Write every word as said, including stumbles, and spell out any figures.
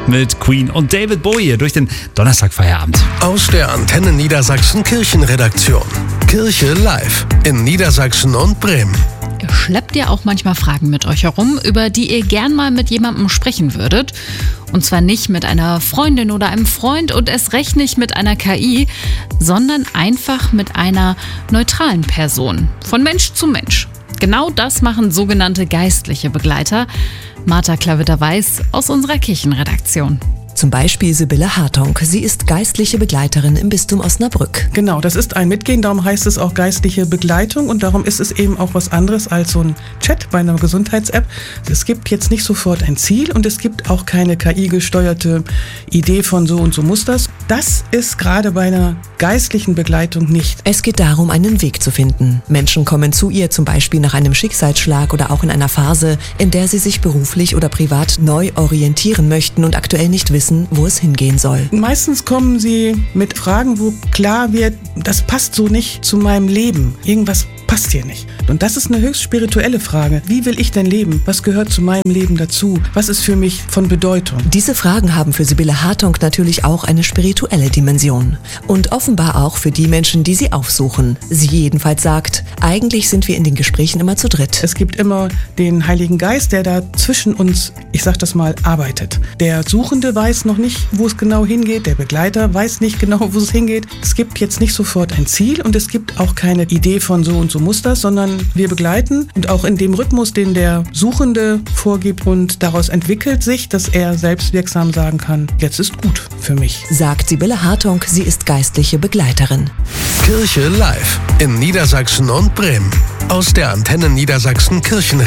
mit Queen und David Bowie durch den Donnerstagfeierabend. Aus der Antenne Niedersachsen Kirchenredaktion. Kirche live in Niedersachsen und Bremen. Schleppt ihr auch manchmal Fragen mit euch herum, über die ihr gern mal mit jemandem sprechen würdet? Und zwar nicht mit einer Freundin oder einem Freund und erst recht nicht mit einer K I, sondern einfach mit einer neutralen Person, von Mensch zu Mensch. Genau das machen sogenannte geistliche Begleiter. Martha Klavitter-Weiß aus unserer Kirchenredaktion. Zum Beispiel Sibylle Hartong. Sie ist geistliche Begleiterin im Bistum Osnabrück. Genau, das ist ein Mitgehen, darum heißt es auch geistliche Begleitung und darum ist es eben auch was anderes als so ein Chat bei einer Gesundheits-App. Es gibt jetzt nicht sofort ein Ziel und es gibt auch keine K I-gesteuerte Idee von so und so muss das. Das ist gerade bei einer geistlichen Begleitung nicht. Es geht darum, einen Weg zu finden. Menschen kommen zu ihr zum Beispiel nach einem Schicksalsschlag oder auch in einer Phase, in der sie sich beruflich oder privat neu orientieren möchten und aktuell nicht wissen, wo es hingehen soll. Meistens kommen sie mit Fragen, wo klar wird, das passt so nicht zu meinem Leben. Irgendwas passt hier nicht. Und das ist eine höchst spirituelle Frage. Wie will ich denn leben? Was gehört zu meinem Leben dazu? Was ist für mich von Bedeutung? Diese Fragen haben für Sibylle Hartong natürlich auch eine spirituelle Dimension. Und offenbar auch für die Menschen, die sie aufsuchen. Sie jedenfalls sagt, eigentlich sind wir in den Gesprächen immer zu dritt. Es gibt immer den Heiligen Geist, der da zwischen uns, ich sag das mal, arbeitet. Der Suchende weiß noch nicht, wo es genau hingeht. Der Begleiter weiß nicht genau, wo es hingeht. Es gibt jetzt nicht sofort ein Ziel und es gibt auch keine Idee von so und so muss das, sondern wir begleiten und auch in dem Rhythmus, den der Suchende vorgibt und daraus entwickelt sich, dass er selbstwirksam sagen kann, jetzt ist gut für mich. Sagt Sibylle Hartong, sie ist geistliche Begleiterin. Kirche live in Niedersachsen und Bremen. Aus der Antenne Niedersachsen Kirchen